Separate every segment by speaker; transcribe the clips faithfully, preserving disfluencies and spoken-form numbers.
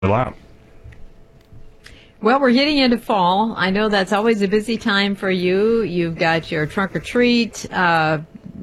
Speaker 1: lap.
Speaker 2: Well, we're getting into fall. I know that's always a busy time for you. You've got your trunk or treat uh,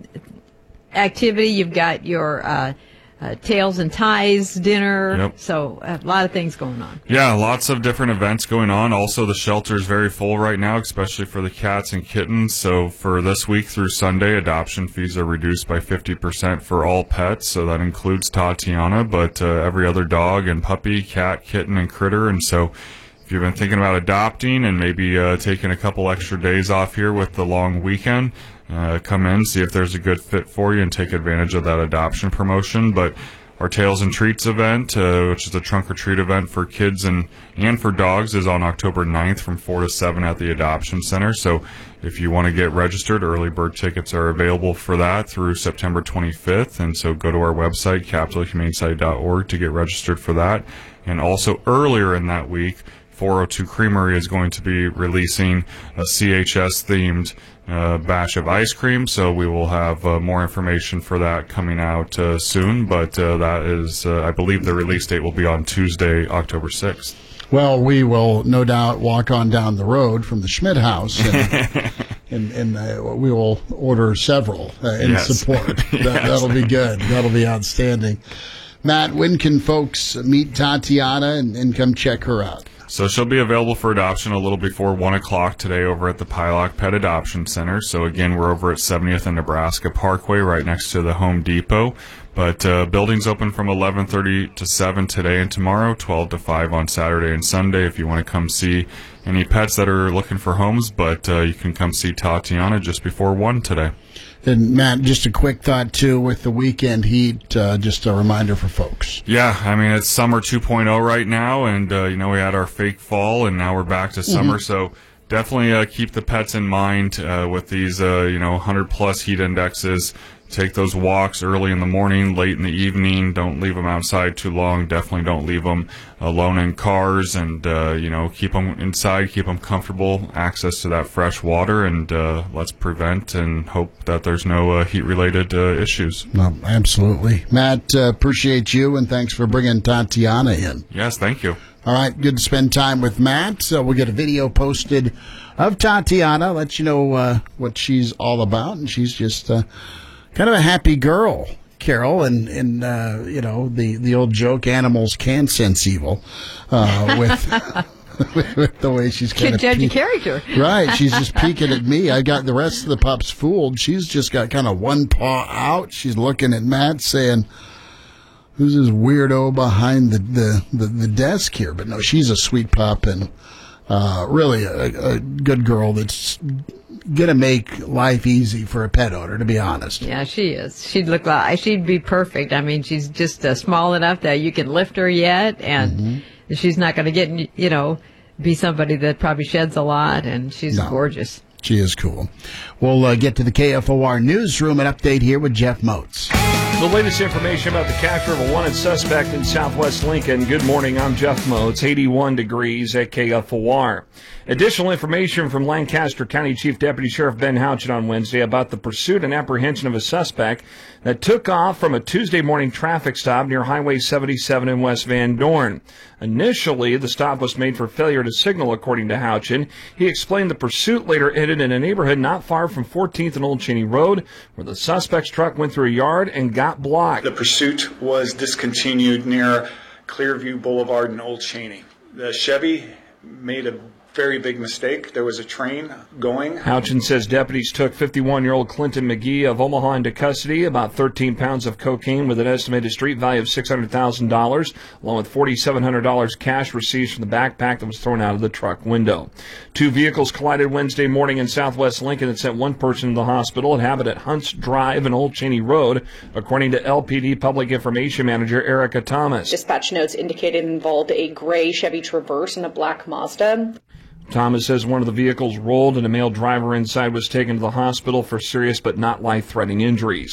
Speaker 2: activity. You've got your uh, uh, tails and ties dinner.
Speaker 1: Yep.
Speaker 2: So a lot of things going on.
Speaker 1: Yeah, lots of different events going on. Also, the shelter's very full right now, especially for the cats and kittens. So for this week through Sunday, adoption fees are reduced by fifty percent for all pets. So that includes Tatiana, but uh, every other dog and puppy, cat, kitten, and critter. And so if you've been thinking about adopting and maybe uh, taking a couple extra days off here with the long weekend, uh, come in, see if there's a good fit for you, and take advantage of that adoption promotion. But our Tails and Treats event, uh, which is a trunk or treat event for kids and, and for dogs, is on October ninth from four to seven at the Adoption Center. So if you want to get registered, early bird tickets are available for that through September twenty-fifth. And so go to our website, capital humane society dot org, to get registered for that. And also earlier in that week, four oh two Creamery is going to be releasing a C H S-themed uh, batch of ice cream, so we will have uh, more information for that coming out uh, soon, but uh, that is, uh, I believe the release date will be on Tuesday, October sixth.
Speaker 3: Well, we will no doubt walk on down the road from the Schmidt House, and, and, and uh, we will order several uh, in
Speaker 1: Yes.
Speaker 3: support. That,
Speaker 1: Yes.
Speaker 3: That'll be good. That'll be outstanding. Matt, when can folks meet Tatiana and, and come check her out?
Speaker 1: So she'll be available for adoption a little before one o'clock today over at the Pylock Pet Adoption Center. So again, we're over at seventieth and Nebraska Parkway, right next to the Home Depot. But uh, building's open from eleven thirty to seven today and tomorrow, twelve to five on Saturday and Sunday if you want to come see any pets that are looking for homes. But uh, you can come see Tatiana just before one today.
Speaker 3: And Matt, just a quick thought too with the weekend heat, uh, just a reminder for folks.
Speaker 1: Yeah, I mean, it's summer two point oh right now, and, uh, you know, we had our fake fall, and now we're back to summer, mm-hmm. So definitely uh, keep the pets in mind uh, with these, uh, you know, one hundred plus heat indexes. Take those walks early in the morning, late in the evening. Don't leave them outside too long. Definitely don't leave them alone in cars, and, uh, you know, keep them inside, keep them comfortable, access to that fresh water, and uh, let's prevent and hope that there's no uh, heat-related uh, issues.
Speaker 3: No, absolutely. Matt, uh, appreciate you, and thanks for bringing Tatiana in.
Speaker 1: Yes, thank you.
Speaker 3: All right, good to spend time with Matt. So we'll get a video posted of Tatiana, let you know uh, what she's all about, and she's just uh, kind of a happy girl, Carol, and, and uh, you know, the, the old joke, animals can sense evil, uh, with, with, with the way she's kind
Speaker 2: Can't
Speaker 3: of
Speaker 2: judge
Speaker 3: pe-
Speaker 2: a character.
Speaker 3: Right, she's just peeking at me. I got the rest of the pups fooled. She's just got kind of one paw out. She's looking at Matt saying, who's this weirdo behind the, the, the, the desk here? But no, she's a sweet pup and uh, really a, a good girl that's going to make life easy for a pet owner, to be honest.
Speaker 2: Yeah, she is. She'd look like, she'd be perfect. I mean, she's just uh, small enough that you can lift her yet, and mm-hmm. she's not going to get, you know, be somebody that probably sheds a lot, and she's
Speaker 3: No.
Speaker 2: gorgeous.
Speaker 3: She is cool. We'll uh, get to the K F O R newsroom, an update here with Jeff Moats.
Speaker 4: The latest information about the capture of a wanted suspect in southwest Lincoln. Good morning, I'm Jeff Moats, eighty-one degrees at K F O R. Additional information from Lancaster County Chief Deputy Sheriff Ben Houchin on Wednesday about the pursuit and apprehension of a suspect that took off from a Tuesday morning traffic stop near Highway seventy-seven in West Van Dorn. Initially, the stop was made for failure to signal, according to Houchin. He explained the pursuit later ended in a neighborhood not far from fourteenth and Old Cheney Road, where the suspect's truck went through a yard and got blocked.
Speaker 5: The pursuit was discontinued near Clearview Boulevard in Old Cheney. The Chevy made a very big mistake. There was a train going.
Speaker 4: Houchin says deputies took fifty-one-year-old Clinton McGee of Omaha into custody, about thirteen pounds of cocaine with an estimated street value of six hundred thousand dollars, along with four thousand seven hundred dollars cash received from the backpack that was thrown out of the truck window. Two vehicles collided Wednesday morning in southwest Lincoln and sent one person to the hospital. It happened at Hunts Drive and Old Cheney Road, according to L P D Public Information Manager Erica Thomas.
Speaker 6: Dispatch notes indicated it involved a gray Chevy Traverse and a black Mazda.
Speaker 4: Thomas says one of the vehicles rolled and a male driver inside was taken to the hospital for serious but not life-threatening injuries.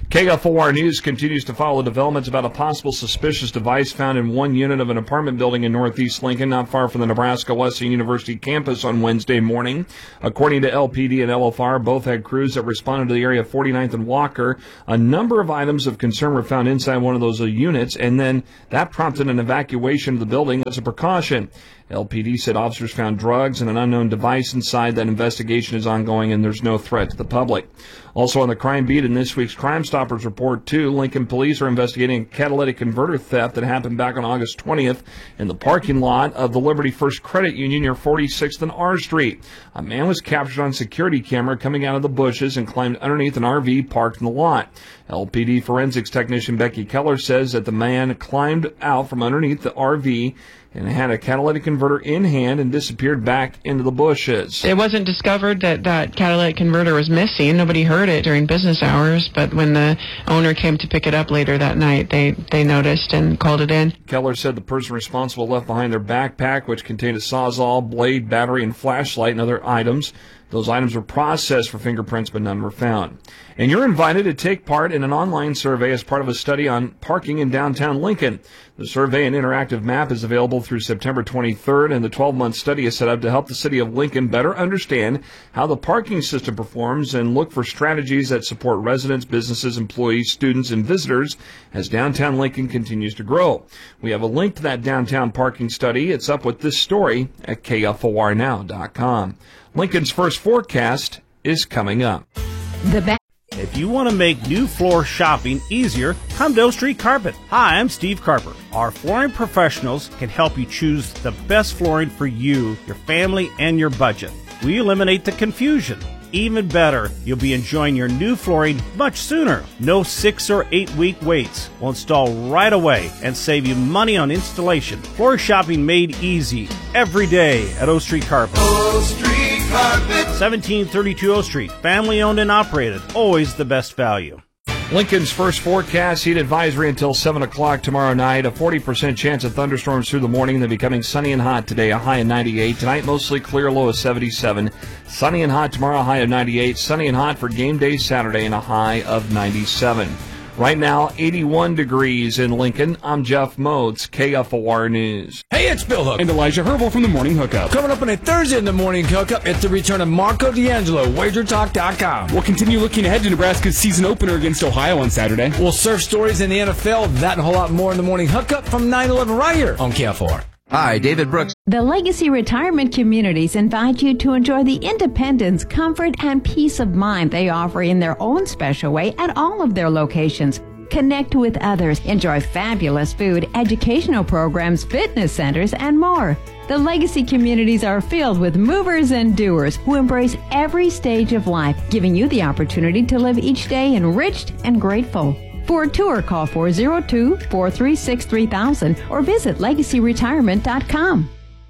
Speaker 4: K F O R News continues to follow developments about a possible suspicious device found in one unit of an apartment building in northeast Lincoln, not far from the Nebraska Wesleyan University campus on Wednesday morning. According to L P D and L F R, both had crews that responded to the area of forty-ninth and Walker. A number of items of concern were found inside one of those uh, units, and then that prompted an evacuation of the building as a precaution. L P D said officers found drugs and an unknown device inside. That investigation is ongoing, and there's no threat to the public. Also on the crime beat in this week's Crime Stoppers report, too, Lincoln police are investigating a catalytic converter theft that happened back on August twentieth in the parking lot of the Liberty First Credit Union near forty-sixth and R Street. A man was captured on security camera coming out of the bushes and climbed underneath an R V parked in the lot. L P D forensics technician Becky Keller says that the man climbed out from underneath the R V and had a catalytic converter in hand and disappeared back into the bushes.
Speaker 7: It wasn't discovered that that catalytic converter was missing. Nobody heard it during business hours, but when the owner came to pick it up later that night, they, they noticed and called it in.
Speaker 4: Keller said the person responsible left behind their backpack, which contained a Sawzall, blade, battery, and flashlight and other items. Those items were processed for fingerprints, but none were found. And you're invited to take part in an online survey as part of a study on parking in downtown Lincoln. The survey and interactive map is available through September twenty-third, and the twelve-month study is set up to help the city of Lincoln better understand how the parking system performs and look for strategies that support residents, businesses, employees, students, and visitors as downtown Lincoln continues to grow. We have a link to that downtown parking study. It's up with this story at K F O R now dot com. Lincoln's first forecast is coming up.
Speaker 8: The ba-
Speaker 9: If you want to make new floor shopping easier, come to O Street Carpet. Hi, I'm Steve Carper. Our flooring professionals can help you choose the best flooring for you, your family, and your budget. We eliminate the confusion. Even better, you'll be enjoying your new flooring much sooner. No six or eight week waits. We'll install right away and save you money on installation. Floor shopping made easy every day at O Street Carpet.
Speaker 10: O Street Carpet.
Speaker 9: seventeen thirty-two O Street. Family owned and operated. Always the best value.
Speaker 4: Lincoln's first forecast, heat advisory until seven o'clock tomorrow night. A forty percent chance of thunderstorms through the morning, then becoming sunny and hot today, a high of ninety-eight. Tonight, mostly clear, low of seventy-seven. Sunny and hot tomorrow, high of ninety-eight. Sunny and hot for game day Saturday, and a high of ninety-seven. Right now, eighty-one degrees in Lincoln. I'm Jeff Moats, K F O R News.
Speaker 11: Hey, it's Bill Hook and Elijah Herbal from the Morning Hookup. Coming up on a Thursday in the Morning Hookup, it's the return of Marco D'Angelo, wager talk dot com. We'll continue looking ahead to Nebraska's season opener against Ohio on Saturday. We'll surf stories in the N F L, that and a whole lot more in the Morning Hookup from nine eleven right here on K F O R.
Speaker 12: Hi, David Brooks.
Speaker 8: The Legacy Retirement Communities invite you to enjoy the independence, comfort, and peace of mind they offer in their own special way at all of their locations. Connect with others, enjoy fabulous food, educational programs, fitness centers, and more. The Legacy communities are filled with movers and doers who embrace every stage of life, giving you the opportunity to live each day enriched and grateful. For a tour, call four oh two, four three six, three thousand or visit legacy retirement dot com.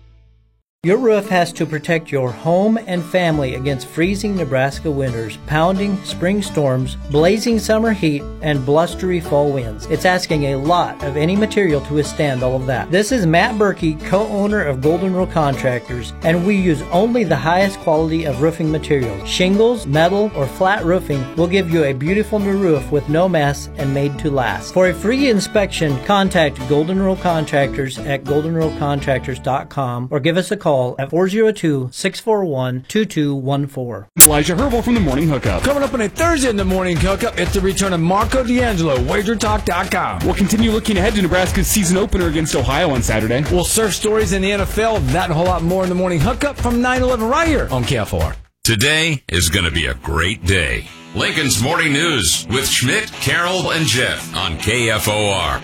Speaker 13: Your roof has to protect your home and family against freezing Nebraska winters, pounding spring storms, blazing summer heat, and blustery fall winds. It's asking a lot of any material to withstand all of that. This is Matt Berkey, co-owner of Golden Rule Contractors, and we use only the highest quality of roofing materials. Shingles, metal, or flat roofing will give you a beautiful new roof with no mess and made to last. For a free inspection, contact Golden Rule Contractors at golden rule contractors dot com or give us a call at four oh two, six four one, two two one four.
Speaker 11: Elijah Herbal from the Morning Hookup. Coming up on a Thursday in the Morning Hookup, it's the return of Marco D'Angelo, wager talk dot com. We'll continue looking ahead to Nebraska's season opener against Ohio on Saturday. We'll surf stories in the N F L, that and a whole lot more in the Morning Hookup from nine eleven right here on K F O R.
Speaker 14: Today is going to be a great day. Lincoln's Morning News with Schmidt, Carroll, and Jeff on K F O R.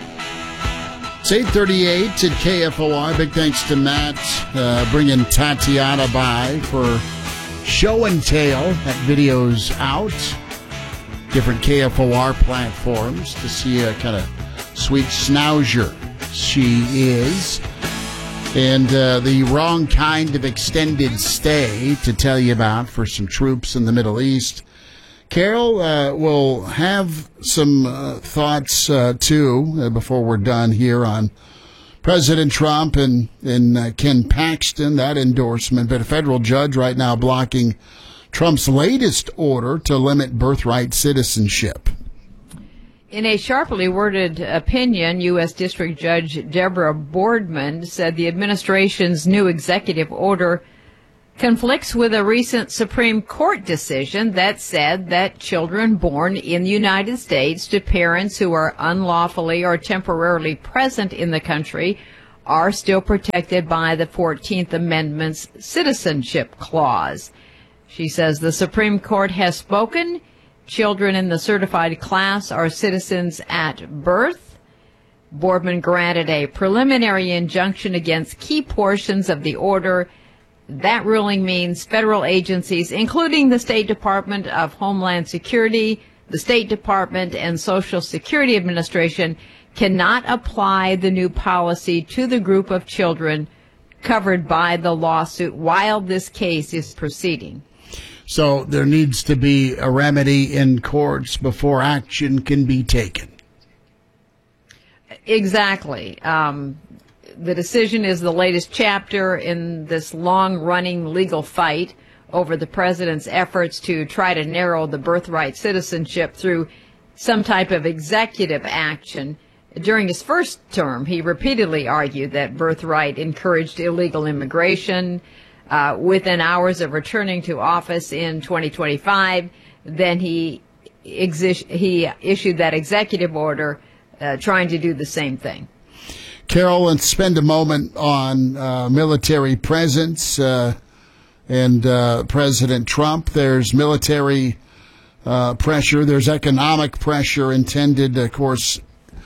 Speaker 3: It's eight thirty-eight at K F O R. Big thanks to Matt uh, bringing Tatiana by for show and tell. That video's out. Different K F O R platforms to see a kind of sweet schnauzer she is. And uh, the wrong kind of extended stay to tell you about for some troops in the Middle East. Carol uh, will have some uh, thoughts, uh, too, uh, before we're done here on President Trump and, and uh, Ken Paxton, that endorsement. But a federal judge right now blocking Trump's latest order to limit birthright citizenship.
Speaker 2: In a sharply worded opinion, U S. District Judge Deborah Boardman said the administration's new executive order conflicts with a recent Supreme Court decision that said that children born in the United States to parents who are unlawfully or temporarily present in the country are still protected by the fourteenth Amendment's Citizenship Clause. She says the Supreme Court has spoken. Children in the certified class are citizens at birth. Boardman granted a preliminary injunction against key portions of the order. That ruling means federal agencies, including the State Department of Homeland Security, the State Department, and Social Security Administration, cannot apply the new policy to the group of children covered by the lawsuit while this case is proceeding.
Speaker 3: So there needs to be a remedy in courts before action can be taken.
Speaker 2: Exactly. Um, the decision is the latest chapter in this long-running legal fight over the president's efforts to try to narrow the birthright citizenship through some type of executive action. During his first term, he repeatedly argued that birthright encouraged illegal immigration. Uh, within hours of returning to office in twenty twenty-five, then he exi- he issued that executive order uh, trying to do the same thing.
Speaker 3: Carol, let's spend a moment on uh, military presence uh, and uh, President Trump. There's military uh, pressure. There's economic pressure intended, of course,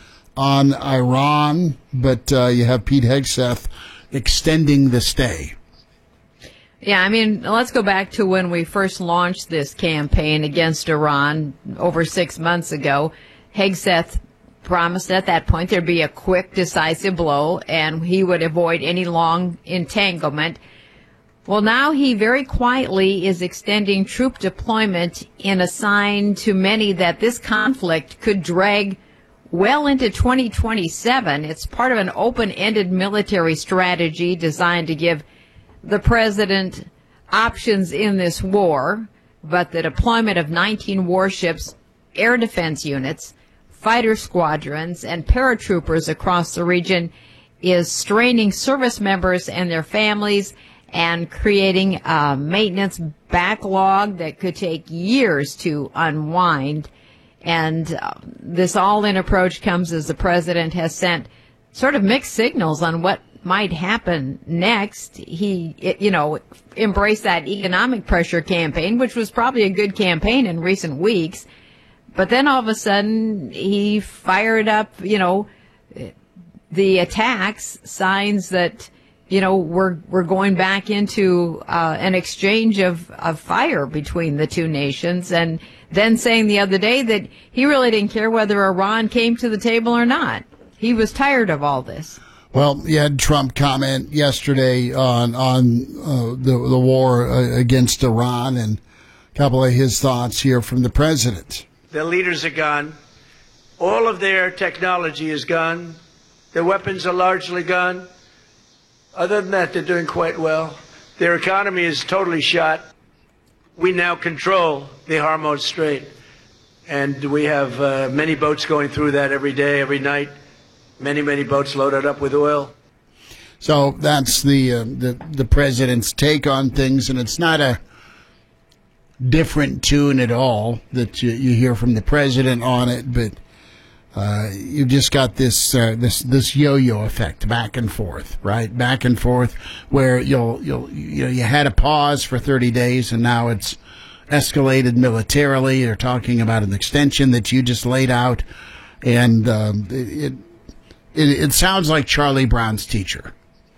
Speaker 3: on Iran, but uh, you have Pete Hegseth extending the stay.
Speaker 2: Yeah, I mean, let's go back to when we first launched this campaign against Iran over six months ago. Hegseth promised at that point there'd be a quick, decisive blow, and he would avoid any long entanglement. Well, now he very quietly is extending troop deployment in a sign to many that this conflict could drag well into twenty twenty-seven. It's part of an open-ended military strategy designed to give the president options in this war, but the deployment of nineteen warships, air defense units, fighter squadrons, and paratroopers across the region is straining service members and their families and creating a maintenance backlog that could take years to unwind. And uh, this all-in approach comes as the president has sent sort of mixed signals on what might happen next. He, it, you know, embraced that economic pressure campaign, which was probably a good campaign in recent weeks. But then all of a sudden he fired up, you know, the attacks, signs that, you know, we're, we're going back into uh, an exchange of, of fire between the two nations. And then saying the other day that he really didn't care whether Iran came to the table or not. He was tired of all this.
Speaker 3: Well, you had Trump comment yesterday on on uh, the the war uh, against Iran, and a couple of his thoughts here from the president.
Speaker 12: Their leaders are gone. All of their technology is gone. Their weapons are largely gone. Other than that, they're doing quite well. Their economy is totally shot. We now control the Hormuz Strait, and we have uh, many boats going through that every day, every night. Many, many boats loaded up with oil.
Speaker 3: So that's the, uh, the the president's take on things, and it's not a different tune at all that you, you hear from the president on it, but uh, you've just got this uh, this this yo-yo effect, back and forth, right? Back and forth, where you'll you'll you know you had a pause for thirty days, and now it's escalated militarily. They're talking about an extension that you just laid out, and um, it. it It, it sounds like Charlie Brown's teacher.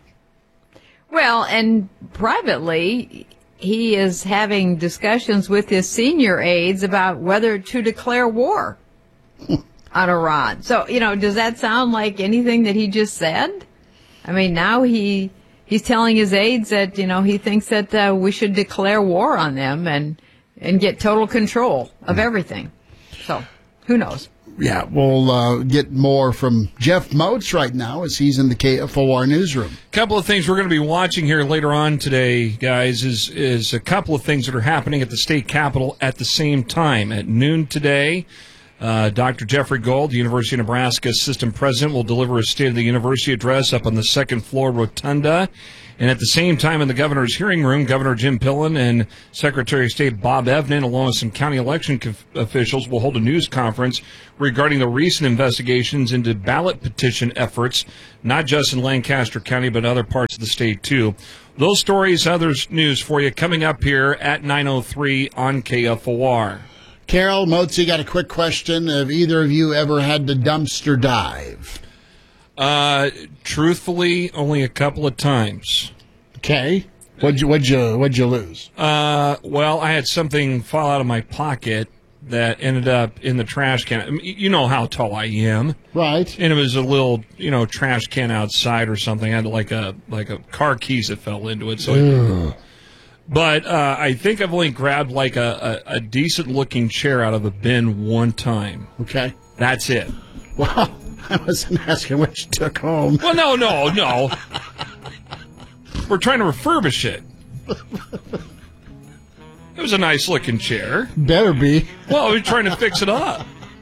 Speaker 2: Well, and privately, he is having discussions with his senior aides about whether to declare war on Iran. So, you know, does that sound like anything that he just said? I mean, now he he's telling his aides that, you know, he thinks that uh, we should declare war on them and and get total control of everything. So, who knows?
Speaker 3: Yeah, we'll uh, get more from Jeff Moats right now as he's in the K F O R newsroom.
Speaker 4: A couple of things we're going to be watching here later on today, guys, is is a couple of things that are happening at the state capitol at the same time. At noon today, Uh, Doctor Jeffrey Gold, the University of Nebraska Assistant President, will deliver a State of the University address up on the second floor rotunda. And at the same time in the governor's hearing room, Governor Jim Pillen and Secretary of State Bob Evnen, along with some county election co- officials, will hold a news conference regarding the recent investigations into ballot petition efforts, not just in Lancaster County, but other parts of the state, too. Those stories, other news for you coming up here at nine oh three on K F O R.
Speaker 3: Carol, Motzi, got a quick question. Have either of you ever had to dumpster dive?
Speaker 4: Uh, truthfully, only a couple of times.
Speaker 3: Okay. What'd you, what'd you, what'd you lose?
Speaker 4: Uh, well, I had something fall out of my pocket that ended up in the trash can. I mean, you know how tall I am.
Speaker 3: Right.
Speaker 4: And it was a little, you know, trash can outside or something. I had like a, like a car keys that fell into it. So,
Speaker 3: Ugh.
Speaker 4: But, uh, I think I've only grabbed like a, a, a decent looking chair out of a bin one time.
Speaker 3: Okay.
Speaker 4: That's it.
Speaker 3: Wow. I wasn't asking what you took home.
Speaker 4: Well, no, no, no. We're trying to refurbish it. It was a nice looking chair.
Speaker 3: Better be.
Speaker 4: Well, we're trying to fix it up.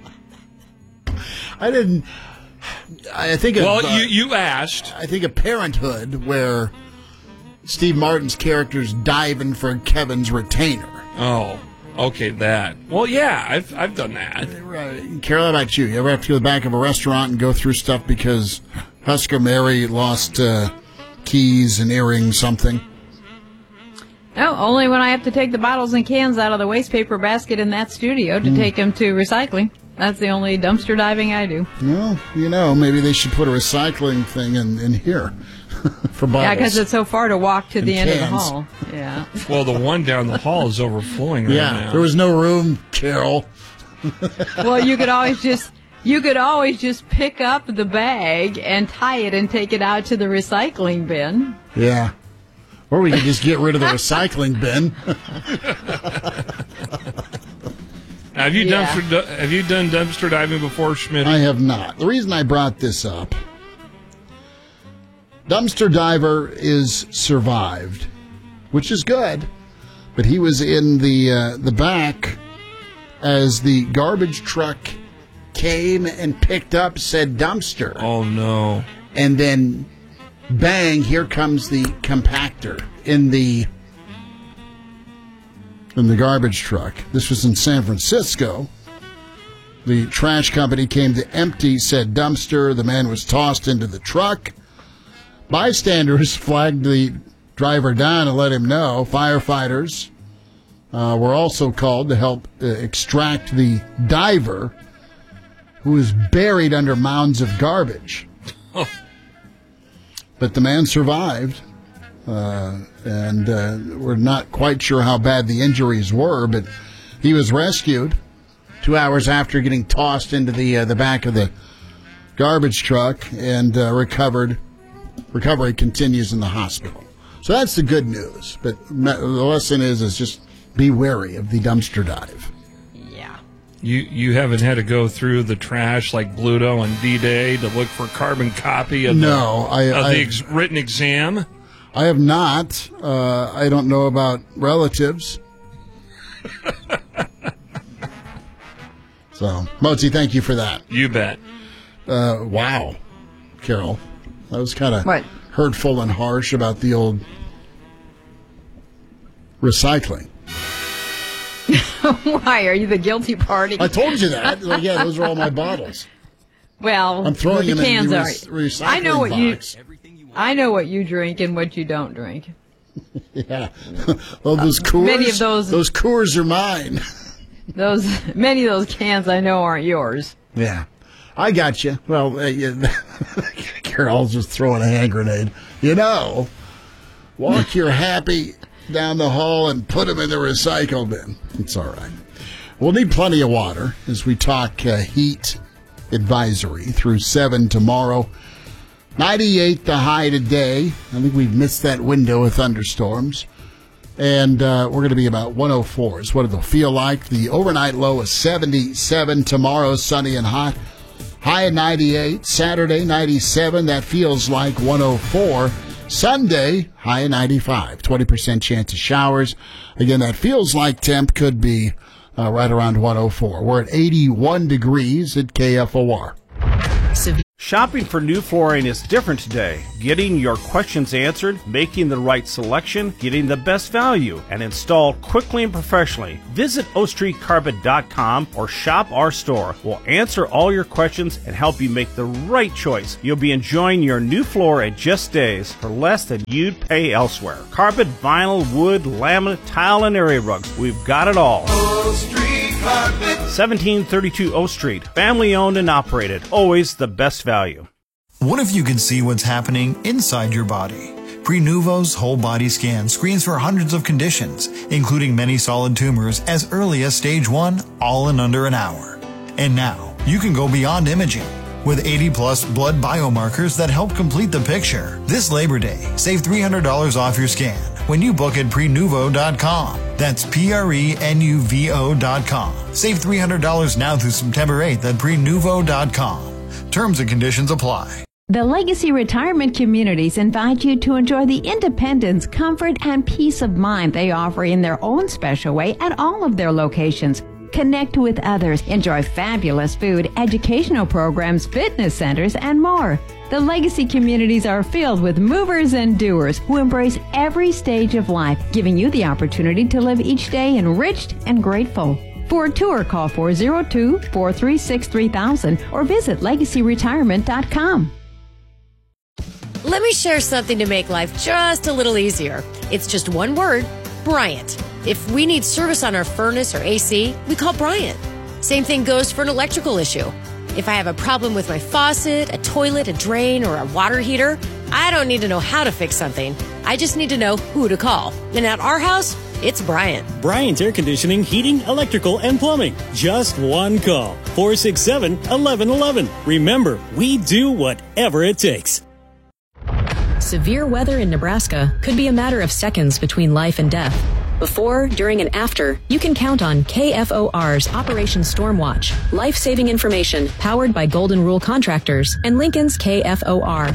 Speaker 3: I didn't. I think.
Speaker 4: Well,
Speaker 3: of, uh,
Speaker 4: you you asked.
Speaker 3: I think of Parenthood, where Steve Martin's character's diving for Kevin's retainer.
Speaker 4: Oh, okay, that. Well, yeah, I've I've done that.
Speaker 3: Right. Carol, how about you? You ever have to go to the back of a restaurant and go through stuff because Husker Mary lost uh, keys and earrings, something?
Speaker 2: No, only when I have to take the bottles and cans out of the waste paper basket in that studio to
Speaker 3: Mm.
Speaker 2: take them to recycling. That's the only dumpster diving I do.
Speaker 3: Well, you know, maybe they should put a recycling thing in, in here for bottles.
Speaker 2: Yeah, because it's so far to walk to
Speaker 3: And
Speaker 2: the end of the
Speaker 3: cans.
Speaker 2: hall. Yeah.
Speaker 4: Well, the one down the hall is overflowing right
Speaker 3: Yeah,
Speaker 4: now.
Speaker 3: there was no room, Carol.
Speaker 2: Well, you could always just you could always just pick up the bag and tie it and take it out to the recycling bin.
Speaker 3: Yeah. Or we could just get rid of the recycling bin.
Speaker 4: Have you
Speaker 2: Yeah.
Speaker 4: dumpster have you done dumpster diving before, Schmidt?
Speaker 3: I have not. The reason I brought this up, dumpster diver is survived, which is good, but he was in the uh, the back as the garbage truck came and picked up said dumpster.
Speaker 4: Oh no!
Speaker 3: And then, bang! Here comes the compactor in the in the garbage truck. This was in San Francisco. The trash company came to empty said dumpster. The man was tossed into the truck. Bystanders flagged the driver down and let him know. Firefighters uh, were also called to help uh, extract the diver, who was buried under mounds of garbage. But the man survived. Uh, and uh, we're not quite sure how bad the injuries were, but he was rescued two hours after getting tossed into the uh, the back of the garbage truck and uh, recovered. Recovery continues in the hospital. So that's the good news. But the lesson is is just be wary of the dumpster dive.
Speaker 2: Yeah.
Speaker 4: You you haven't had to go through the trash like Bluto on D-Day to look for carbon copy of
Speaker 3: No,
Speaker 4: the,
Speaker 3: I-
Speaker 4: of
Speaker 3: I-
Speaker 4: the ex- written exam?
Speaker 3: I have not. Uh, I don't know about relatives. So, Motzi, thank you for that.
Speaker 4: You bet.
Speaker 3: Uh, wow, Carol. That was kind of
Speaker 2: What?
Speaker 3: hurtful and harsh about the old recycling.
Speaker 2: Why? Are you the guilty party?
Speaker 3: I told you that. Like, yeah, those are all my bottles.
Speaker 2: Well,
Speaker 3: I'm throwing
Speaker 2: the
Speaker 3: them in
Speaker 2: cans
Speaker 3: the
Speaker 2: are.
Speaker 3: re- recycling
Speaker 2: I know what
Speaker 3: box.
Speaker 2: you. I know what you drink and what you don't drink.
Speaker 3: Yeah. Well, those Coors,
Speaker 2: Many of those-
Speaker 3: those Coors are mine.
Speaker 2: Those many of those cans I know aren't yours.
Speaker 3: Yeah. I got you. Well, uh, yeah, Carol's just throwing a hand grenade. You know, walk your happy down the hall and put them in the recycle bin. It's all right. We'll need plenty of water as we talk uh, heat advisory through seven tomorrow. ninety-eight the high today. I think we've missed that window of thunderstorms. And uh, we're going to be about one oh four is what it'll feel like. The overnight low is seventy-seven. Tomorrow, sunny and hot. High at ninety-eight. Saturday, ninety-seven. That feels like one oh four. Sunday, high at ninety-five. twenty percent chance of showers. Again, that feels like temp could be uh, right around one oh four. We're at eighty-one degrees at K F O R.
Speaker 9: Shopping for new flooring is different today. Getting your questions answered, making the right selection, getting the best value, and installed quickly and professionally. Visit O Street Carpet dot com or shop our store. We'll answer all your questions and help you make the right choice. You'll be enjoying your new floor in just days for less than you'd pay elsewhere. Carpet, vinyl, wood, laminate, tile, and area rugs. We've got it all.
Speaker 10: O Street Carpet.
Speaker 9: seventeen thirty-two O Street. Family owned and operated. Always the best value.
Speaker 15: What if you could see what's happening inside your body? Prenuvo's whole body scan screens for hundreds of conditions, including many solid tumors as early as stage one, all in under an hour. And now, you can go beyond imaging. With eighty plus blood biomarkers that help complete the picture. This Labor Day, save three hundred dollars off your scan when you book at prenuvo dot com. That's P R E N U V O dot com. Save three hundred dollars now through September eighth at prenuvo dot com. Terms and conditions apply.
Speaker 8: The Legacy Retirement Communities invite you to enjoy the independence, comfort, and peace of mind they offer in their own special way at all of their locations. Connect with others, enjoy fabulous food, educational programs, fitness centers, and more. The Legacy communities are filled with movers and doers who embrace every stage of life, giving you the opportunity to live each day enriched and grateful. For a tour, call four oh two, four three six, three thousand or visit legacy retirement dot com.
Speaker 16: Let me share something to make life just a little easier. It's just one word, Bryant. If we need service on our furnace or A C, we call Bryant. Same thing goes for an electrical issue. If I have a problem with my faucet, a toilet, a drain, or a water heater, I don't need to know how to fix something. I just need to know who to call. And at our house, it's Bryant.
Speaker 17: Bryant Air Conditioning, Heating, Electrical, and Plumbing. Just one call. four six seven, one one one one. Remember, we do whatever it takes.
Speaker 18: Severe weather in Nebraska could be a matter of seconds between life and death. Before, during, and after, you can count on K F O R's Operation Stormwatch, life-saving information powered by Golden Rule Contractors and Lincoln's K F O R.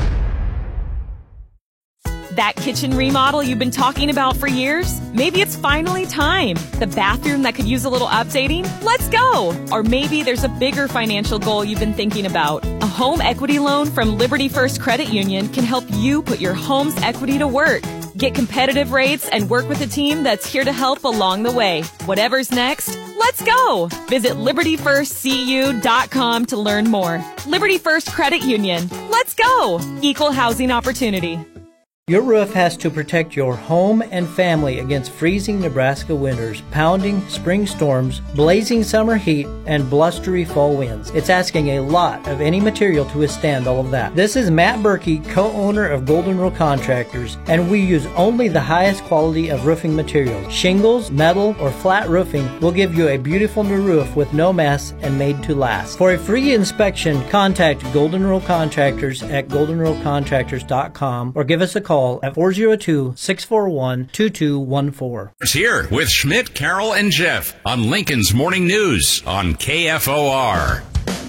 Speaker 19: That kitchen remodel you've been talking about for years? Maybe it's finally time. The bathroom that could use a little updating? Let's go! Or maybe there's a bigger financial goal you've been thinking about. A home equity loan from Liberty First Credit Union can help you put your home's equity to work. Get competitive rates and work with a team that's here to help along the way. Whatever's next, let's go! Visit liberty first c u dot com to learn more. Liberty First Credit Union. Let's go! Equal housing opportunity.
Speaker 13: Your roof has to protect your home and family against freezing Nebraska winters, pounding spring storms, blazing summer heat, and blustery fall winds. It's asking a lot of any material to withstand all of that. This is Matt Berkey, co-owner of Golden Rule Contractors, and we use only the highest quality of roofing materials. Shingles, metal, or flat roofing will give you a beautiful new roof with no mess and made to last. For a free inspection, contact Golden Rule Contractors at golden rule contractors dot com or give us a call at four oh two, six four one, two two one four.
Speaker 14: It's here with Schmidt, Carroll, and Jeff on Lincoln's Morning News on K F O R.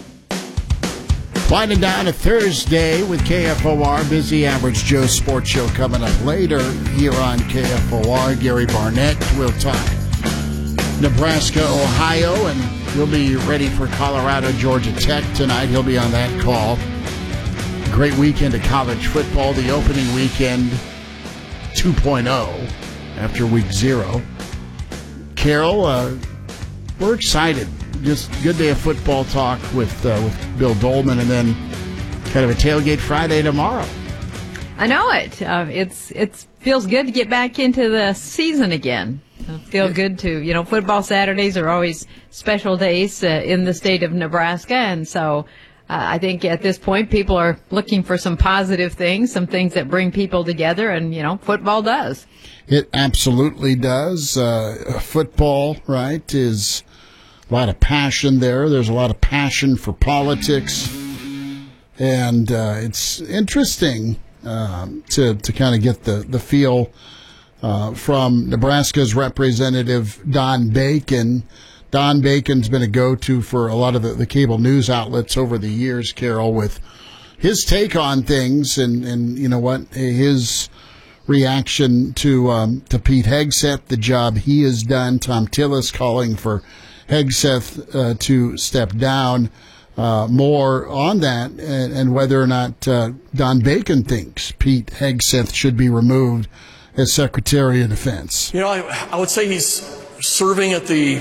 Speaker 3: Winding down a Thursday with K F O R. Busy Average Joe Sports Show coming up later here on K F O R. Gary Barnett will talk Nebraska, Ohio, and he'll be ready for Colorado, Georgia Tech tonight. He'll be on that call. Great weekend of college football, the opening weekend two point oh after week zero. Carol, uh, we're excited. Just good day of football talk with uh, with Bill Dolman, and then kind of a tailgate Friday tomorrow.
Speaker 2: I know it. Uh, it's it's feels good to get back into the season again. I feel good to, you know, football Saturdays are always special days uh, in the state of Nebraska, and so Uh, I think at this point people are looking for some positive things, some things that bring people together, and, you know, football does.
Speaker 3: It absolutely does. Uh, football, right, is a lot of passion there. There's a lot of passion for politics, and uh, it's interesting um, to, to kind of get the, the feel uh, from Nebraska's representative, Don Bacon. Don Bacon's been a go-to for a lot of the, the cable news outlets over the years, Carol, with his take on things, and, and you know what, his reaction to um, to Pete Hegseth, the job he has done. Tom Tillis calling for Hegseth uh, to step down. Uh, more on that and, and whether or not uh, Don Bacon thinks Pete Hegseth should be removed as Secretary of Defense.
Speaker 20: You know, I, I would say he's serving at the,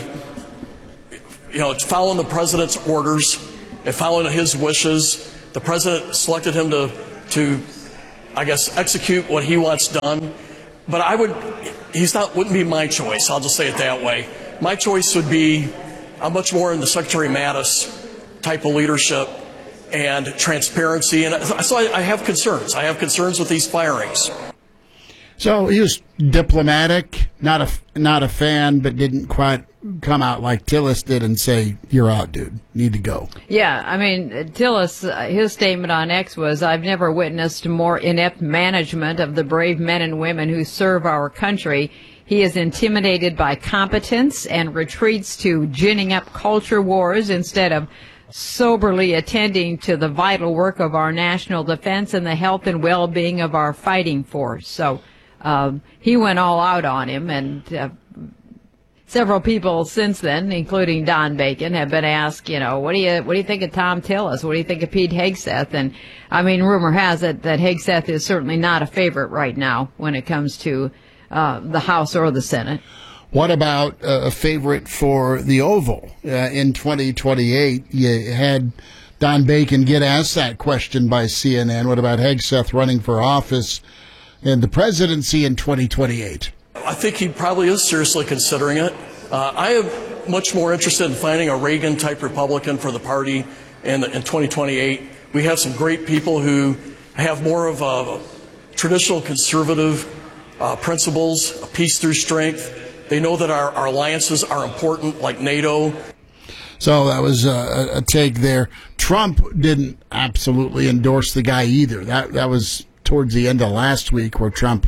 Speaker 20: you know, following the president's orders and following his wishes. The president selected him to, to, I guess, execute what he wants done. But I would, he's not, wouldn't be my choice. I'll just say it that way. My choice would be, I'm much more in the Secretary Mattis type of leadership and transparency. And so I, I have concerns. I have concerns with these firings.
Speaker 3: So he was diplomatic, not a, not a fan, but didn't quite come out like Tillis did and say, you're out, dude. Need to go.
Speaker 2: Yeah, I mean, Tillis, uh, his statement on X was, I've never witnessed more inept management of the brave men and women who serve our country. He is intimidated by competence and retreats to ginning up culture wars instead of soberly attending to the vital work of our national defense and the health and well-being of our fighting force. So um, he went all out on him, and uh, several people since then, including Don Bacon, have been asked, you know, what do you what do you think of Tom Tillis? What do you think of Pete Hegseth? And I mean, rumor has it that Hegseth is certainly not a favorite right now when it comes to uh, the House or the Senate.
Speaker 3: What about uh, a favorite for the Oval uh, in twenty twenty-eight? You had Don Bacon get asked that question by C N N. What about Hegseth running for office in the presidency in twenty twenty-eight?
Speaker 20: I think he probably is seriously considering it. Uh, I am much more interested in finding a Reagan-type Republican for the party in, in twenty twenty-eight. We have some great people who have more of a traditional conservative uh, principles, peace through strength. They know that our, our alliances are important, like NATO.
Speaker 3: So that was a, a take there. Trump didn't absolutely endorse the guy either. That that was towards the end of last week where Trump,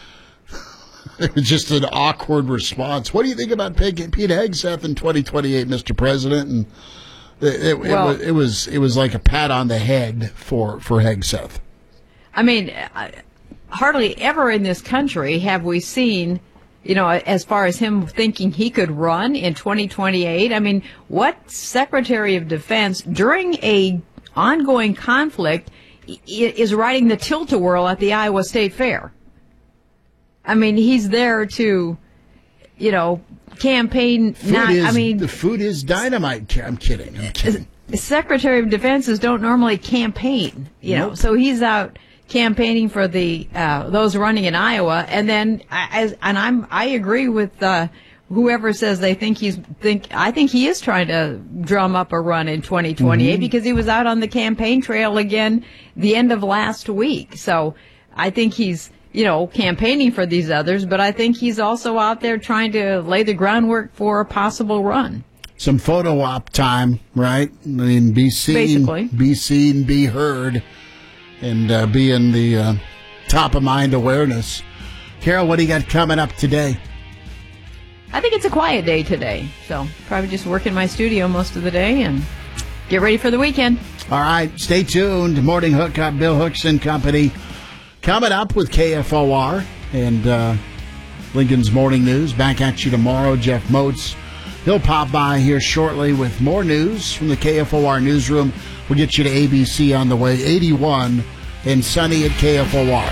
Speaker 3: it was just an awkward response. What do you think about Pete Hegseth in twenty twenty-eight, Mister President? And it, it, well, it, was, it was it was like a pat on the head for, for Hegseth.
Speaker 2: I mean, hardly ever in this country have we seen, you know, as far as him thinking he could run in twenty twenty-eight, I mean, what Secretary of Defense during a ongoing conflict is riding the tilt-a-whirl at the Iowa State Fair? I mean, he's there to, you know, campaign.
Speaker 3: Food
Speaker 2: not,
Speaker 3: is,
Speaker 2: I mean,
Speaker 3: the food is dynamite. I'm kidding. I'm kidding.
Speaker 2: Secretary of Defenses don't normally campaign, you
Speaker 3: Nope.
Speaker 2: know, so he's out campaigning for the uh, those running in Iowa, and then as and I'm I agree with uh, whoever says they think he's think I think he is trying to drum up a run in twenty twenty-eight, mm-hmm. because he was out on the campaign trail again the end of last week. So I think he's, you know, campaigning for these others, but I think he's also out there trying to lay the groundwork for a possible run.
Speaker 3: Some photo op time, right? I mean, be seen,
Speaker 2: Basically.
Speaker 3: be seen, be heard. And uh, be in the uh, top-of-mind awareness. Carol, what do you got coming up today?
Speaker 2: I think it's a quiet day today, so probably just work in my studio most of the day and get ready for the weekend.
Speaker 3: All right, stay tuned. Morning Hookup, Bill Hooks and Company. Coming up with K F O R and uh, Lincoln's Morning News. Back at you tomorrow. Jeff Moats, he'll pop by here shortly with more news from the K F O R newsroom. We'll get you to A B C on the way. eighty-one and sunny at K F O R.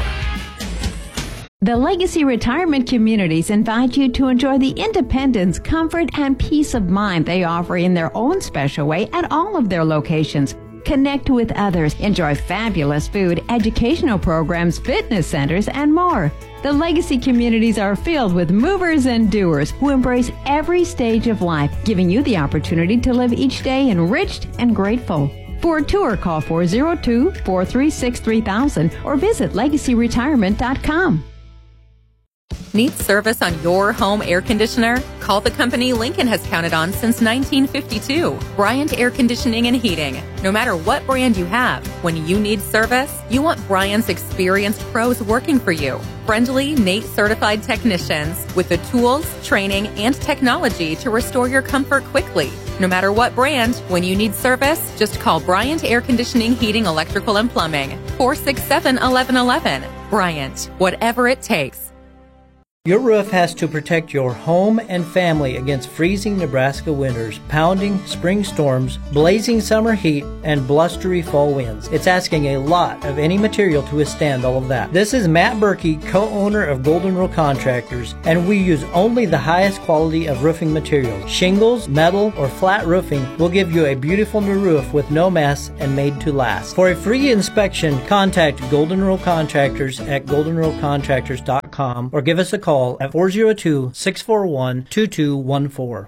Speaker 8: The Legacy Retirement Communities invite you to enjoy the independence, comfort, and peace of mind they offer in their own special way at all of their locations. Connect with others, enjoy fabulous food, educational programs, fitness centers, and more. The Legacy Communities are filled with movers and doers who embrace every stage of life, giving you the opportunity to live each day enriched and grateful. For a tour, call four oh two, four three six, three thousand or visit legacy retirement dot com.
Speaker 21: Need service on your home air conditioner? Call the company Lincoln has counted on since nineteen fifty-two, Bryant Air Conditioning and Heating. No matter what brand you have, when you need service, you want Bryant's experienced pros working for you. Friendly, N A T E certified technicians with the tools, training, and technology to restore your comfort quickly. No matter what brand, when you need service, just call Bryant Air Conditioning, Heating, Electrical, and Plumbing. four six seven, one one one one. Bryant, whatever it takes.
Speaker 13: Your roof has to protect your home and family against freezing Nebraska winters, pounding spring storms, blazing summer heat, and blustery fall winds. It's asking a lot of any material to withstand all of that. This is Matt Berkey, co-owner of Golden Rule Contractors, and we use only the highest quality of roofing materials. Shingles, metal, or flat roofing will give you a beautiful new roof with no mess and made to last. For a free inspection, contact Golden Rule Contractors at golden rule contractors dot com or give us a call at four oh two, six four one, two two one four.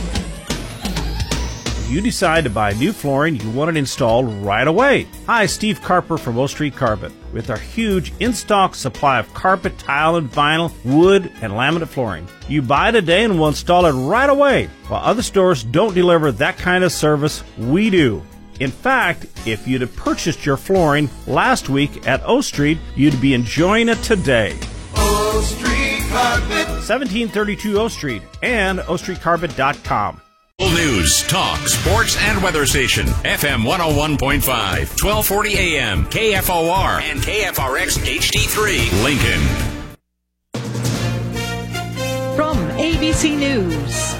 Speaker 9: You decide to buy new flooring, you want it installed right away. Hi, Steve Carper from O Street Carpet. With our huge in-stock supply of carpet, tile, and vinyl, wood, and laminate flooring. You buy today and we'll install it right away. While other stores don't deliver that kind of service, we do. In fact, if you'd have purchased your flooring last week at O Street, you'd be enjoying it today.
Speaker 10: O Street Carpet.
Speaker 9: seventeen thirty-two O Street and o street carpet dot com.
Speaker 14: News, talk, sports, and weather station. F M one oh one point five, twelve forty A M, K F O R, and K F R X H D three, Lincoln.
Speaker 1: From A B C News,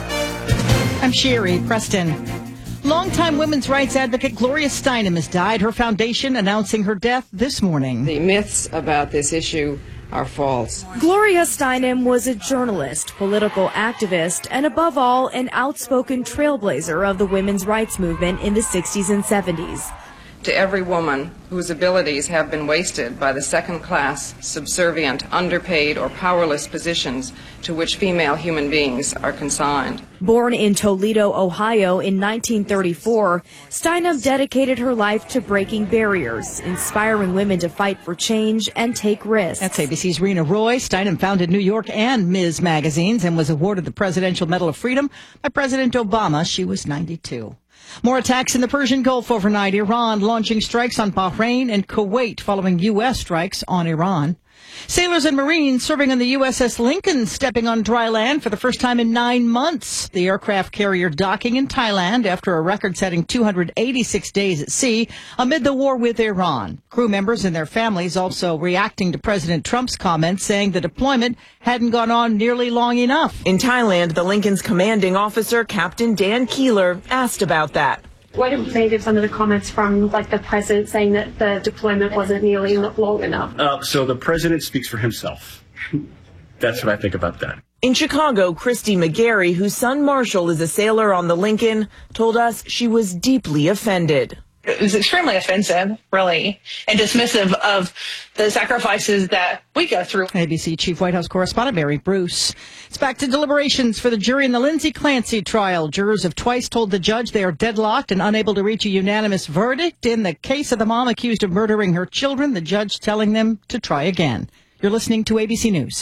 Speaker 1: I'm Sherry Preston. Longtime women's rights advocate Gloria Steinem has died. Her foundation announcing her death this morning.
Speaker 22: The myths about this issue are false.
Speaker 23: Gloria Steinem was a journalist, political activist, and above all, an outspoken trailblazer of the women's rights movement in the sixties and seventies.
Speaker 22: To every woman whose abilities have been wasted by the second-class, subservient, underpaid, or powerless positions to which female human beings are consigned.
Speaker 23: Born in Toledo, Ohio in nineteen thirty-four, Steinem dedicated her life to breaking barriers, inspiring women to fight for change and take risks.
Speaker 1: That's A B C's Rena Roy. Steinem founded New York and Miz magazines and was awarded the Presidential Medal of Freedom by President Obama. She was ninety-two. More attacks in the Persian Gulf overnight. Iran launching strikes on Bahrain and Kuwait following U S strikes on Iran. Sailors and Marines serving on the U S S Lincoln stepping on dry land for the first time in nine months. The aircraft carrier docking in Thailand after a record-setting two hundred eighty-six days at sea amid the war with Iran. Crew members and their families also reacting to President Trump's comments, saying the deployment hadn't gone on nearly long enough.
Speaker 24: In Thailand, the Lincoln's commanding officer, Captain Dan Keeler, asked about that.
Speaker 25: What do you think of some of the comments from, like, the president saying that the deployment wasn't nearly long enough?
Speaker 26: Uh, so the president speaks for himself. That's what I think about that.
Speaker 24: In Chicago, Christy McGarry, whose son Marshall is a sailor on the Lincoln, told us she was deeply offended.
Speaker 27: It was extremely offensive, really, and dismissive of the sacrifices that we go through.
Speaker 1: A B C Chief White House correspondent Mary Bruce. It's back to deliberations for the jury in the Lindsay Clancy trial. Jurors have twice told the judge they are deadlocked and unable to reach a unanimous verdict in the case of the mom accused of murdering her children, the judge telling them to try again. You're listening to A B C News.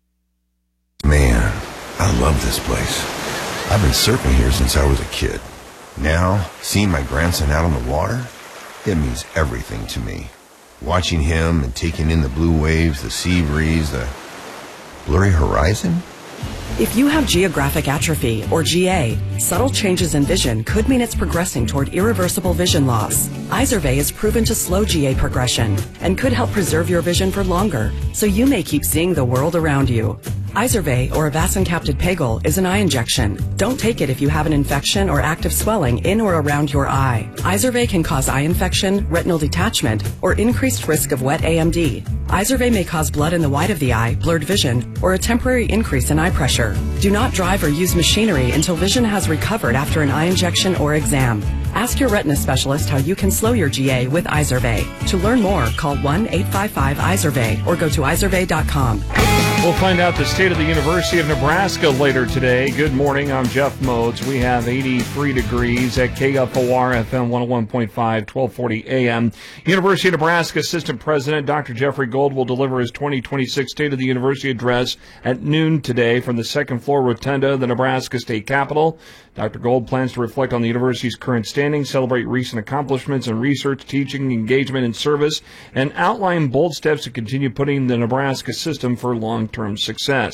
Speaker 28: Man, I love this place. I've been surfing here since I was a kid. Now, seeing my grandson out on the water, it means everything to me. Watching him and taking in the blue waves, the sea breeze, the blurry horizon.
Speaker 29: If you have geographic atrophy, or G A, subtle changes in vision could mean it's progressing toward irreversible vision loss. Izervay is proven to slow G A progression and could help preserve your vision for longer, so you may keep seeing the world around you. Izervay, or avacincaptad pegol, is an eye injection. Don't take it if you have an infection or active swelling in or around your eye. Izervay can cause eye infection, retinal detachment, or increased risk of wet A M D. Izervay may cause blood in the white of the eye, blurred vision, or a temporary increase in eye pressure. Do not drive or use machinery until vision has recovered after an eye injection or exam. Ask your retina specialist how you can slow your G A with Izervay. To learn more, call one eight five five Izervay or go to izervay dot com.
Speaker 4: We'll find out the state of the University of Nebraska later today. Good morning, I'm Jeff Modes. We have eighty-three degrees at K F O R F M one oh one point five, twelve forty A M. University of Nebraska Assistant President Doctor Jeffrey Gold will deliver his twenty twenty-six State of the University address at noon today from the second floor rotunda of the Nebraska State Capitol. Doctor Gold plans to reflect on the university's current standing, celebrate recent accomplishments in research, teaching, engagement, and service, and outline bold steps to continue putting the Nebraska system for long-term success.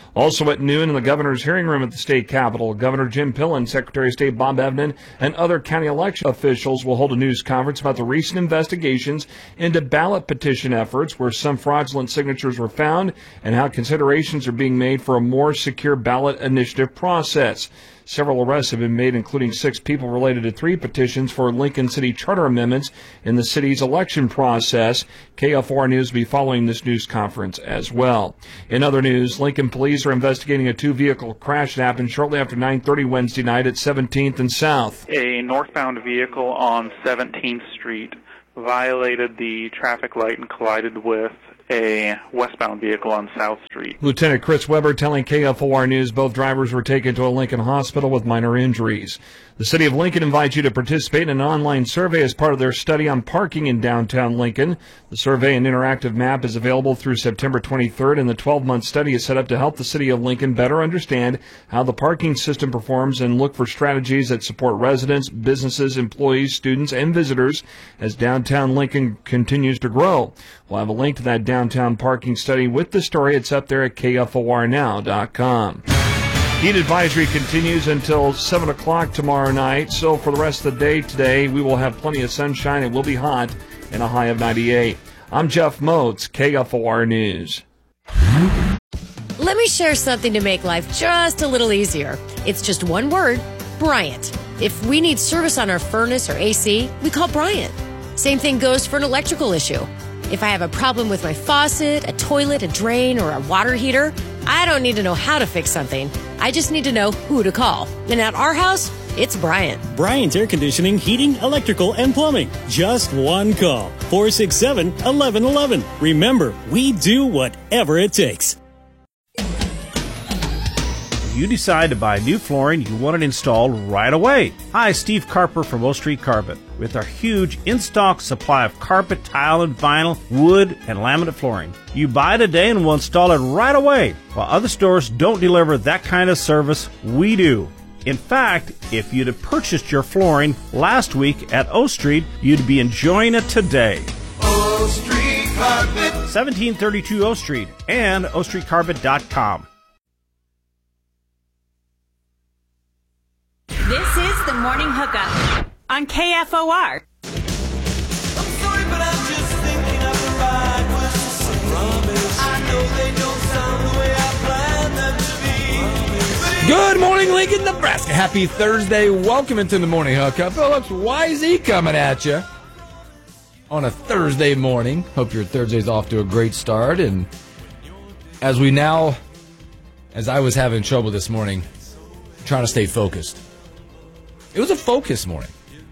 Speaker 4: Also at noon in the governor's hearing room at the state capitol, Governor Jim Pillen, Secretary of State Bob Evnen, and other county election officials will hold a news conference about the recent investigations into ballot petition efforts where some fraudulent signatures were found and how considerations are being made for a more secure ballot initiative process. Several arrests have been made, including six people related to three petitions for Lincoln City Charter amendments in the city's election process. K F O R News will be following this news conference as well. In other news, Lincoln police are investigating a two-vehicle crash that happened shortly after nine thirty Wednesday night at seventeenth and South.
Speaker 5: A northbound vehicle on seventeenth Street violated the traffic light and collided with a westbound vehicle on South Street.
Speaker 4: Lieutenant Chris Weber telling K F O R News both drivers were taken to a Lincoln hospital with minor injuries. The City of Lincoln invites you to participate in an online survey as part of their study on parking in downtown Lincoln. The survey and interactive map is available through September twenty-third, and the twelve-month study is set up to help the City of Lincoln better understand how the parking system performs and look for strategies that support residents, businesses, employees, students, and visitors as downtown Lincoln continues to grow. We'll have a link to that downtown parking study with the story. It's up there at K F O R now dot com. Heat advisory continues until seven o'clock tomorrow night. So for the rest of the day today, we will have plenty of sunshine. It will be hot and a high of ninety-eight. I'm Jeff Moats, K F O R News.
Speaker 6: Let me share something to make life just a little easier. It's just one word, Bryant. If we need service on our furnace or A C, we call Bryant. Same thing goes for an electrical issue. If I have a problem with my faucet, a toilet, a drain, or a water heater, I don't need to know how to fix something. I just need to know who to call. And at our house, it's Bryant.
Speaker 7: Bryant Air Conditioning, Heating, Electrical, and Plumbing. Just one call. four six seven, one one one one. Remember, we do whatever it takes.
Speaker 9: You decide to buy new flooring, you want it installed right away. Hi, Steve Carper from O Street Carpet. With our huge in-stock supply of carpet, tile, and vinyl, wood, and laminate flooring. You buy today and we'll install it right away. While other stores don't deliver that kind of service, we do. In fact, if you'd have purchased your flooring last week at O Street, you'd be enjoying it today.
Speaker 10: O Street Carpet.
Speaker 9: seventeen thirty-two O Street and O Street Carpet dot com.
Speaker 11: This is the Morning Hookup on K F O R.
Speaker 12: Good morning, Lincoln, Nebraska. Happy Thursday. Welcome into the Morning Hookup. Phillips Y Z coming at you on a Thursday morning. Hope your Thursday's off to a great start. And as we now, as I was having trouble this morning, trying to stay focused. It was a focus morning.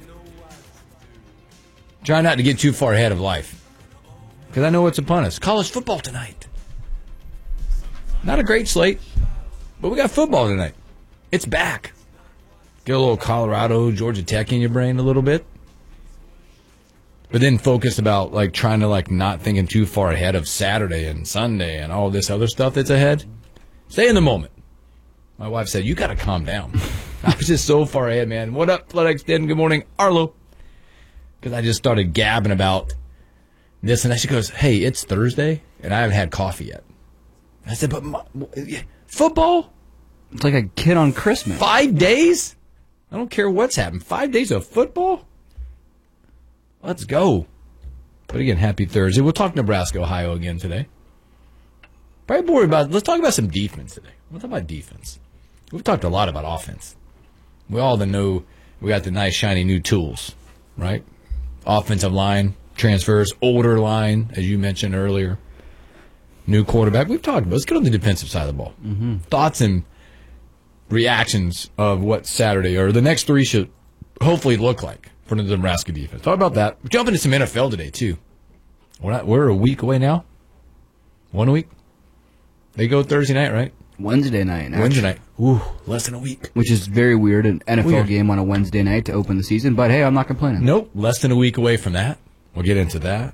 Speaker 12: Try not to get too far ahead of life. Because I know what's upon us. College football tonight. Not a great slate, but we got football tonight. It's back. Get a little Colorado, Georgia Tech in your brain a little bit. But then focus about like trying to like not thinking too far ahead of Saturday and Sunday and all this other stuff that's ahead. Stay in the moment. My wife said, you got to calm down. I was just so far ahead, man. What up, FloodX Den? Good morning, Arlo. Because I just started gabbing about this and that. She goes, hey, it's Thursday, and I haven't had coffee yet. I said, but my, football?
Speaker 15: It's like a kid on Christmas.
Speaker 12: Five days? I don't care what's happened. Five days of football? Let's go. But again, happy Thursday. We'll talk Nebraska, Ohio again today. Probably worried about, let's talk about some defense today. We'll talk about defense. We've talked a lot about offense. We all know we got the nice, shiny new tools, right? Offensive line, transfers, older line, as you mentioned earlier. New quarterback. We've talked about it. Let's get on the defensive side of the ball.
Speaker 15: Mm-hmm.
Speaker 12: Thoughts and reactions of what Saturday or the next three should hopefully look like for the Nebraska defense. Talk about that. We're jumping into some N F L today, too. We're, not, we're a week away now. One week. They go Thursday night, right?
Speaker 15: Wednesday night. Actually.
Speaker 12: Wednesday night. Ooh, less than a week.
Speaker 15: Which is very weird, an N F L
Speaker 12: weird.
Speaker 15: game on a Wednesday night to open the season. But, hey, I'm not complaining.
Speaker 12: Nope, less than a week away from that. We'll get into that.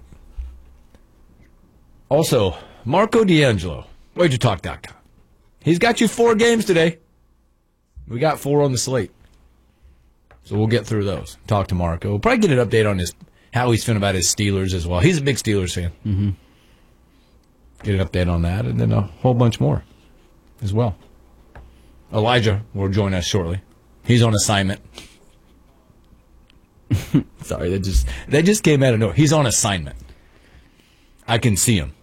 Speaker 12: Also, Marco D'Angelo, wager talk dot com. He's got you four games today. We got four on the slate. So we'll get through those. Talk to Marco. We'll probably get an update on his how he's feeling about his Steelers as well. He's a big Steelers fan.
Speaker 15: Mm-hmm.
Speaker 12: Get an update on that, and then a whole bunch more. as well. Elijah will join us shortly. He's on assignment. Sorry, that just that just came out of nowhere. He's on assignment. I can see him.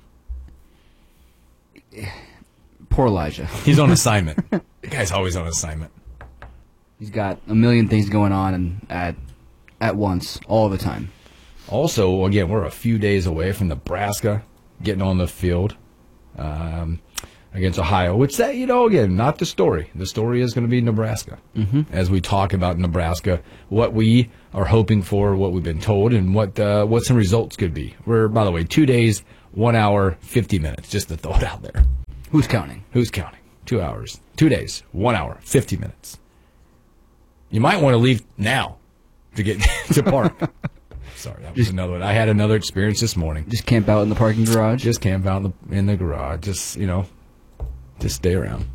Speaker 15: Poor Elijah.
Speaker 12: He's on assignment. The guy's always on assignment.
Speaker 15: He's got a million things going on and at at once, all the time.
Speaker 12: Also, again, we're a few days away from Nebraska getting on the field um, against Ohio, which, that, you know, again, not the story. The story is going to be Nebraska.
Speaker 15: Mm-hmm.
Speaker 12: As we talk about Nebraska, what we are hoping for, what we've been told, and what uh, what some results could be. We're, by the way, two days, one hour, fifty minutes, just to throw it out there.
Speaker 15: Who's counting?
Speaker 12: Who's counting? Two hours. Two days, one hour, fifty minutes. You might want to leave now to get to park. Sorry, that was just another one. I had another experience this morning.
Speaker 15: Just camp out in the parking garage?
Speaker 12: Just camp out in the, in the garage. Just, you know, just stay around.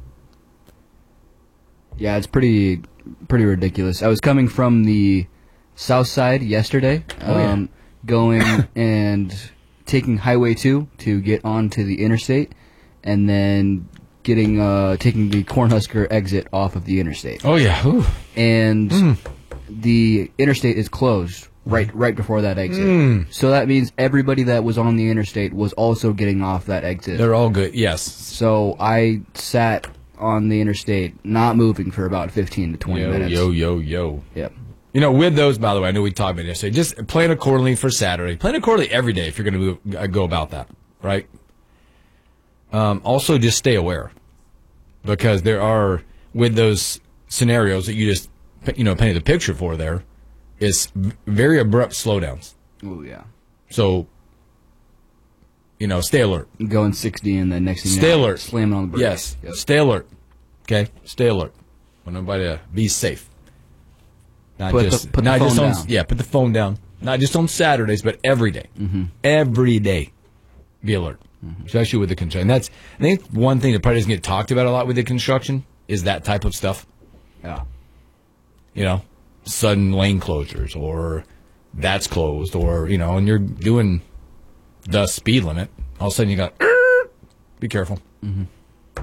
Speaker 15: Yeah, it's pretty pretty ridiculous. I was coming from the south side yesterday,
Speaker 12: Oh, yeah.
Speaker 15: um, going and taking Highway two to get onto the interstate, and then getting uh, taking the Cornhusker exit off of the interstate.
Speaker 12: Oh, yeah. Ooh.
Speaker 15: And
Speaker 12: Mm.
Speaker 15: the interstate is closed right right before that exit.
Speaker 12: Mm.
Speaker 15: So that means everybody that was on the interstate was also getting off that exit.
Speaker 12: They're all good, yes.
Speaker 15: So I sat on the interstate, not moving for about fifteen to twenty
Speaker 12: yo,
Speaker 15: minutes.
Speaker 12: Yo, yo, yo.
Speaker 15: Yep.
Speaker 12: You know, with those, by the way, I know we talked about it yesterday, just plan accordingly for Saturday. Plan accordingly every day if you're going to go about that, right? Um, also, just stay aware. Because there are, with those scenarios that you just, you know, painted the picture for there, is very abrupt slowdowns.
Speaker 15: Oh, yeah.
Speaker 12: So, you know, stay alert.
Speaker 15: Going sixty and then next thing
Speaker 12: Stay
Speaker 15: you know,
Speaker 12: alert.
Speaker 15: slamming on the brakes.
Speaker 12: Yes.
Speaker 15: Yep.
Speaker 12: Stay alert. Okay? Stay alert. Want everybody to be safe. Not
Speaker 15: Put the-
Speaker 12: just,
Speaker 15: put the
Speaker 12: not
Speaker 15: phone
Speaker 12: just on,
Speaker 15: down.
Speaker 12: Yeah, put the phone down. Not just on Saturdays, but every day.
Speaker 15: Mm-hmm.
Speaker 12: Every day. Be alert. Mm-hmm. Especially with the construction. That's, I think one thing that probably doesn't get talked about a lot with the construction is that type of stuff.
Speaker 15: Yeah.
Speaker 12: You know, sudden lane closures, or that's closed, or, you know, and you're doing the speed limit. All of a sudden you got, be careful.
Speaker 15: Mm-hmm.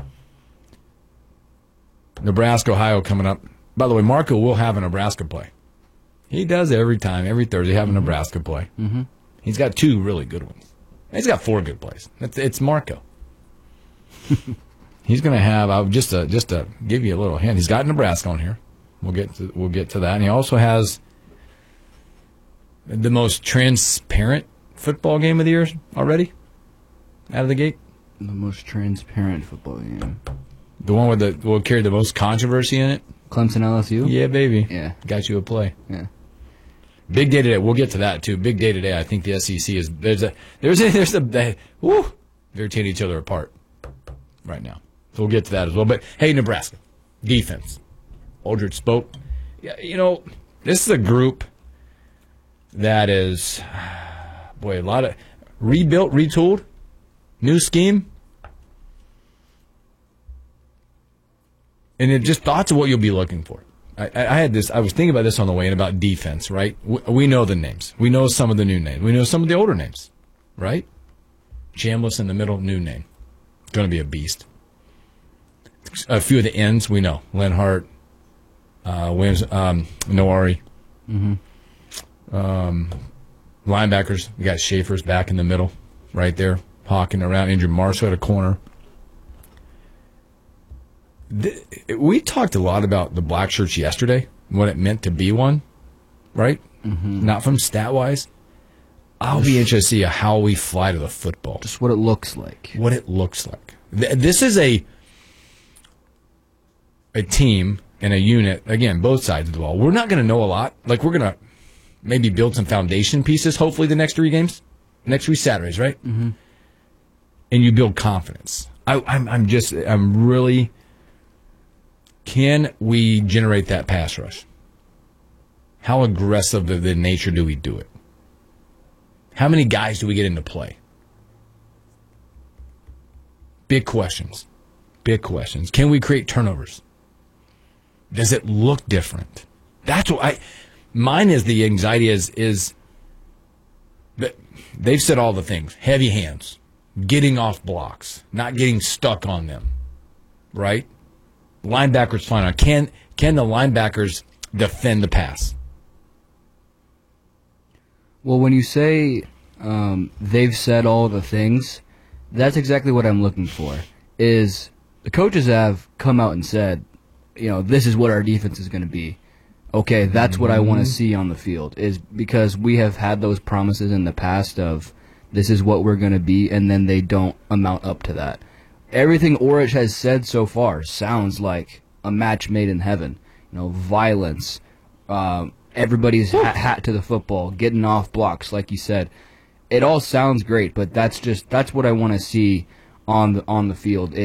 Speaker 12: Nebraska, Ohio coming up. By the way, Marco will have a Nebraska play. He does every time, every Thursday, have a
Speaker 15: Mm-hmm.
Speaker 12: Nebraska play.
Speaker 15: Mm-hmm.
Speaker 12: He's got two really good ones. He's got four good plays. It's, it's Marco. He's going to have, I'll just to, just to give you a little hint, he's got Nebraska on here. We'll get to, we'll get to that. And he also has the most transparent football game of the year already out of the gate.
Speaker 15: The most transparent football game.
Speaker 12: The one with the will carry the most controversy in it.
Speaker 15: Clemson L S U?
Speaker 12: Yeah, baby.
Speaker 15: Yeah.
Speaker 12: Got you a play.
Speaker 15: Yeah.
Speaker 12: Big day today. We'll get to that too. Big day today. I think the S E C is there's a there's a there's a they, woo, they're tearing each other apart right now. So we'll get to that as well. But hey, Nebraska defense. Aldridge spoke. Yeah, you know, this is a group that is, boy, a lot of rebuilt, retooled, new scheme. And it just thoughts of what you'll be looking for. I, I had this, I was thinking about this on the way in about defense, right? We, we know the names. We know some of the new names. We know some of the older names, right? Chambliss in the middle, new name. Going to be a beast. A few of the ends we know. Lenhart, uh, Williams, um, Noari.
Speaker 15: Mm-hmm.
Speaker 12: Um, linebackers, we got Schaefer's back in the middle, right there, hawking around. Andrew Marshall at a corner. The, we talked a lot about the black shirts yesterday, what it meant to be one, right?
Speaker 15: Mm-hmm.
Speaker 12: Not from stat-wise. I'll be interested to see how we fly to the football.
Speaker 15: Just what it looks like.
Speaker 12: What it looks like. This is a a team and a unit, again, both sides of the ball. We're not going to know a lot. Like, we're going to maybe build some foundation pieces, hopefully, the next three games, next three Saturdays, right?
Speaker 15: Mm-hmm.
Speaker 12: And you build confidence. I, I'm, I'm just, I'm really, can we generate that pass rush? How aggressive of the nature do we do it? How many guys do we get into play? Big questions. Big questions. Can we create turnovers? Does it look different? That's what I, mine is the anxiety is, is that they've said all the things. Heavy hands, getting off blocks, not getting stuck on them. right? Linebackers flying on. Can can the linebackers defend the pass?
Speaker 15: Well, when you say um, they've said all the things, that's exactly what I'm looking for. Is the coaches have come out and said, you know, this is what our defense is going to be. Okay, that's mm-hmm. what I want to see on the field. Is because we have had those promises in the past of this is what we're going to be, and then they don't amount up to that. Everything Orich has said so far sounds like a match made in heaven. You know, violence. Uh, everybody's hat, hat to the football, getting off blocks, like you said. It all sounds great, but that's just that's what I want to see on the on the field.